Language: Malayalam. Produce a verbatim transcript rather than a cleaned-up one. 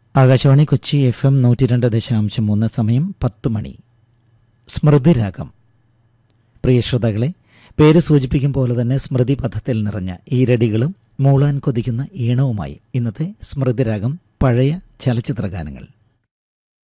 ആകാശവാണി കൊച്ചി എഫ് എം നൂറ്റി രണ്ട് ദശാംശം മൂന്ന്. സമയം പത്ത് മണി. സ്മൃതിരാഗം. പ്രിയ ശ്രോതാക്കളെ, പേര് സൂചിപ്പിക്കും പോലെ തന്നെ സ്മൃതി പഥത്തിൽ നിറഞ്ഞ ഈരടികളും മൂളാൻ കൊതിക്കുന്ന ഈണവുമായി ഇന്നത്തെ സ്മൃതിരാഗം പഴയ ചലച്ചിത്രഗാനങ്ങൾ.